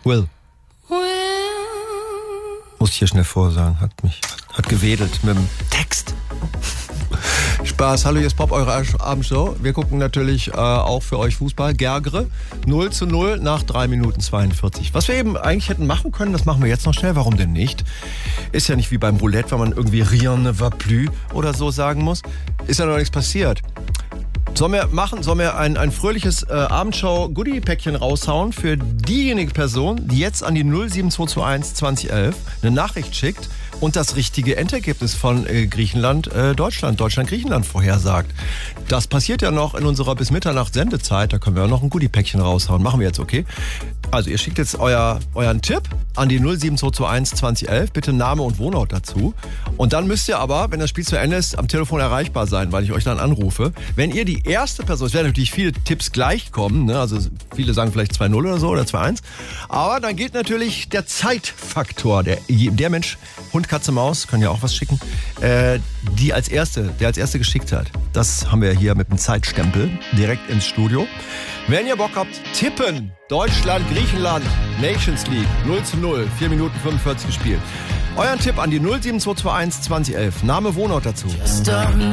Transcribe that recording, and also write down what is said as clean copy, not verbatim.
Will. Muss ich hier schnell vorsagen. Hat gewedelt mit dem Text. Spaß. Hallo, hier ist Pop, eure Abendshow. Wir gucken natürlich auch für euch Fußball. Gergre 0:0 nach 3 Minuten 42. Was wir eben eigentlich hätten machen können, das machen wir jetzt noch schnell. Warum denn nicht? Ist ja nicht wie beim Roulette, wenn man irgendwie rien ne va plus oder so sagen muss. Ist ja noch nichts passiert. Sollen wir ein fröhliches Abendshow-Goodie-Päckchen raushauen für diejenige Person, die jetzt an die 07221 2011 eine Nachricht schickt und das richtige Endergebnis von Deutschland-Griechenland vorhersagt. Das passiert ja noch in unserer bis Mitternacht Sendezeit, da können wir auch noch ein Goodie-Päckchen raushauen. Machen wir jetzt, okay? Also ihr schickt jetzt euren Tipp an die 07221 2011, bitte Name und Wohnort dazu. Und dann müsst ihr aber, wenn das Spiel zu Ende ist, am Telefon erreichbar sein, weil ich euch dann anrufe. Wenn ihr die erste Person, es werden natürlich viele Tipps gleich kommen, ne? Also viele sagen vielleicht 2-0 oder so oder 2-1, aber dann gilt natürlich der Zeitfaktor. Der Mensch, Hund, Katze, Maus, können ja auch was schicken, der als erste geschickt hat. Das haben wir hier mit dem Zeitstempel direkt ins Studio. Wenn ihr Bock habt, tippen. Deutschland, Griechenland, Nations League, 0:0, 4 Minuten 45 gespielt. Euren Tipp an die 07221 2011. Name, Wohnort dazu.